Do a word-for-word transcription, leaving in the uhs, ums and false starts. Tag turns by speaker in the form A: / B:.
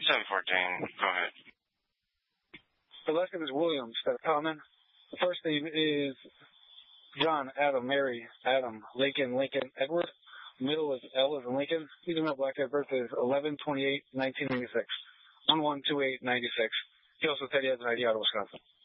A: seven fourteen. Go ahead.
B: The last name is Williams. That's common. The first name is John, Adam, Mary, Adam, Lincoln, Lincoln, Edward. Middle is L as in Lincoln. He's a male black guy. Birthday is eleven twenty-eight nineteen ninety-six. one one two eight ninety-six. He also said he has an I D out of Wisconsin.